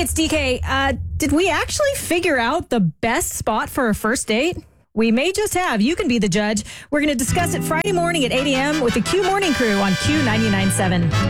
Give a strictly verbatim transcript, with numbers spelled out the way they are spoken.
it's D K. Uh, did we actually figure out the best spot for a first date? We may just have. You can be the judge. We're going to discuss it Friday morning at eight a.m. with the Q Morning Crew on Q ninety-nine point seven.